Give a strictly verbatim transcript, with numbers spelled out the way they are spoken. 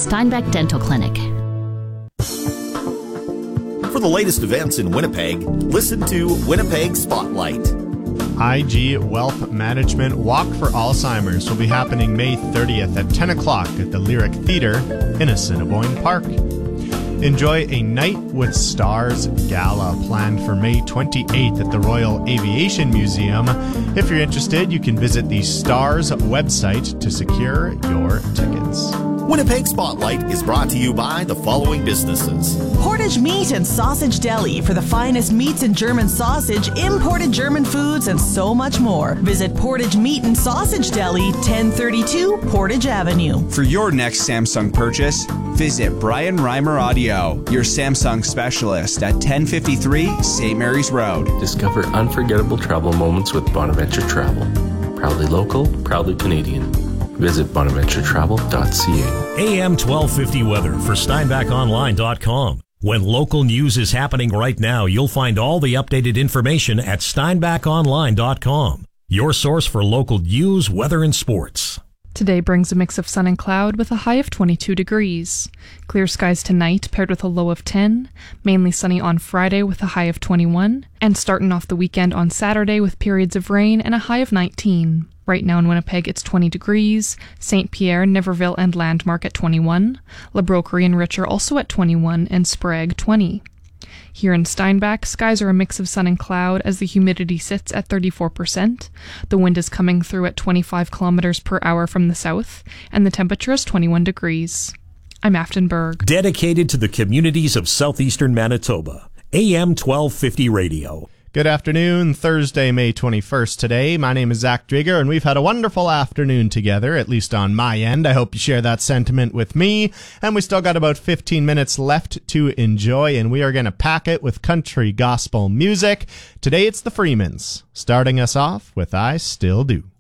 Steinbeck Dental Clinic. For the latest events in Winnipeg, listen to Winnipeg Spotlight. I G Wealth Management Walk for Alzheimer's will be happening May thirtieth at ten o'clock at the Lyric Theatre in Assiniboine Park. Enjoy a Night with Stars Gala planned for May twenty-eighth at the Royal Aviation Museum. If you're interested, you can visit the STARS website to secure your tickets. Winnipeg Spotlight is brought to you by the following businesses. Portage Meat and Sausage Deli for the finest meats and German sausage, imported German foods, and so much more. Visit Portage Meat and Sausage Deli, ten thirty-two Portage Avenue. For your next Samsung purchase, visit Brian Reimer Audio, your Samsung specialist at ten fifty-three Saint Mary's Road. Discover unforgettable travel moments with Bonaventure Travel. Proudly local, proudly Canadian. Visit bonaventure travel dot c a. A M twelve fifty weather for steinbach online dot com. When local news is happening right now, you'll find all the updated information at steinbach online dot com. Your source for local news, weather, and sports. Today brings a mix of sun and cloud with a high of twenty-two degrees. Clear skies tonight paired with a low of ten. Mainly sunny on Friday with a high of twenty-one. And starting off the weekend on Saturday with periods of rain and a high of nineteen. Right now in Winnipeg, it's twenty degrees. Saint Pierre, Niverville, and Landmark at twenty-one. La Broquerie and Richer also at twenty-one, and Sprague twenty. Here in Steinbach, skies are a mix of sun and cloud as the humidity sits at thirty-four percent. The wind is coming through at twenty-five kilometers per hour from the south, and the temperature is twenty-one degrees. I'm Afton Berg. Dedicated to the communities of southeastern Manitoba. A M twelve fifty Radio. Good afternoon, Thursday, May twenty-first today. My name is Zach Drieger, and we've had a wonderful afternoon together, at least on my end. I hope you share that sentiment with me. And we still got about fifteen minutes left to enjoy, and we are going to pack it with country gospel music. Today it's the Freemans, starting us off with I Still Do.